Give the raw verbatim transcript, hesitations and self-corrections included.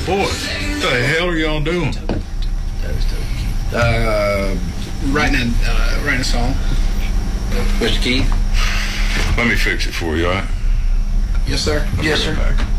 Boy, what the hell are y'all doing? Uh, writing a uh, writing a song. Mister Keith? Let me fix it for you, all right? Yes, sir. Yes, sir. Back.